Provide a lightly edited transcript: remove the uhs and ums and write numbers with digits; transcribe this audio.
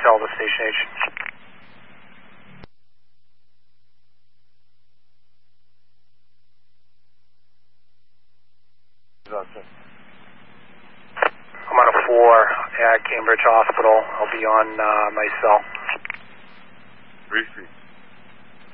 tell the station agent. I'm on a 4 at Cambridge Hospital. I'll be on my cell. 3 Street.